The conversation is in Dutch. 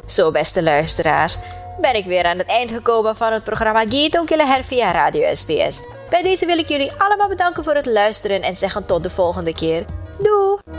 Zo, beste luisteraars, ben ik weer aan het eind gekomen van het programma Gitong Kilahel via Radio SBS. Bij deze wil ik jullie allemaal bedanken voor het luisteren en zeggen tot de volgende keer. Doei!